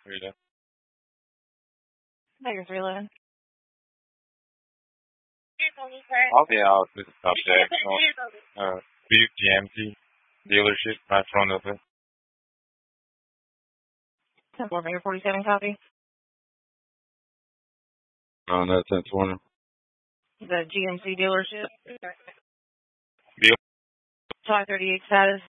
Rita. Vegas 311. I'll be out with the subject. Buick GMC dealership, right front of it. 10-4 Mayor 47 copy. That's 1020. The GMC dealership. Deal. July 38 status.